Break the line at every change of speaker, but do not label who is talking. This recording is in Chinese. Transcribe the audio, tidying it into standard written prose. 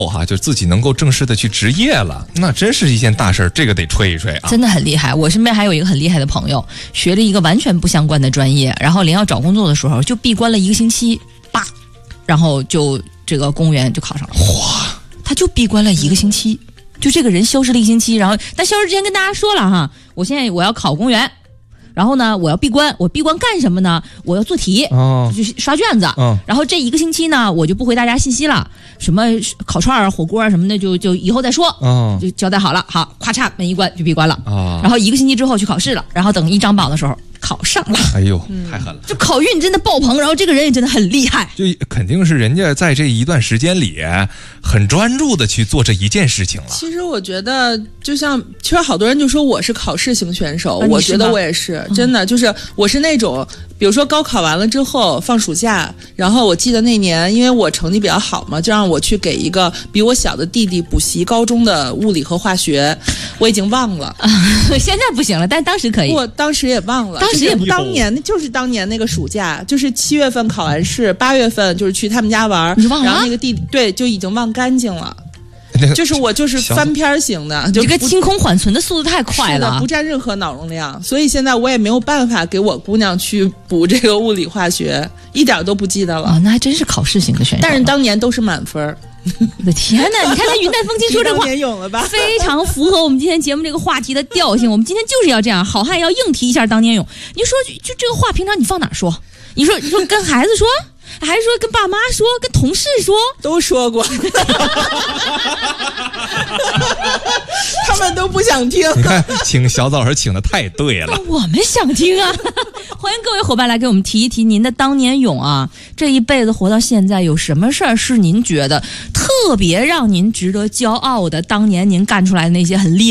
就自己能够正式的去执业了，那真是一件大事，这个得吹一吹啊！
真的很厉害。我身边还有一个很厉害的朋友，学了一个完全不相关的专业，然后临要找工作的时候就闭关了1个星期，然后就这个公务员就考上了。
哇！
他就闭关了1个星期，就这个人消失了1星期，然后但消失之前跟大家说了哈，我要考公务员。然后呢，我要闭关，我闭关干什么呢？我要做题，就是刷卷子。然后这1个星期呢，我就不回大家信息了，什么烤串啊、火锅啊什么的，就以后再说。就交代好了，好，咔嚓门一关就闭关了。然后1个星期之后去考试了，然后等一张榜的时候考上了。
哎呦，太狠了！
就考运真的爆棚，然后这个人也真的很厉害。
就肯定是人家在这一段时间里很专注的去做这一件事情了。
其实我觉得，其实好多人就说我是考试型选手，我觉得我也是，真的就是我是那种，比如说高考完了之后放暑假，然后我记得那年因为我成绩比较好嘛，就让我去给一个比我小的弟弟补习高中的物理和化学，我已经忘了。
现在不行了，但当时可以。
我当时也忘了，当年那个暑假，就是7月份考完试，8月份就是去他们家玩，
你忘了？
然后那个弟弟对就已经忘干净了。就是我就是翻篇型的，
就这个清空缓存的速度太快了，
不占任何脑容量，所以现在我也没有办法给我姑娘去补这个物理化学，一点都不记得了。
那还真是考试型的选手，
但是当年都是满分。
我的天哪！你看他云淡风轻说这话，非常符合我们今天节目这个话题的调性。我们今天就是要这样，好汉要硬提一下当年勇。你说就这个话，平常你放哪说？你说跟孩子说？还是说跟爸妈说，跟同事说，
都说过，他们都不想听。
你看，请小枣儿请的太对了，
我们想听啊！欢迎各位伙伴来给我们提一提您的当年勇啊！这一辈子活到现在，有什么事儿是您觉得特别让您值得骄傲的？当年您干出来的那些很厉害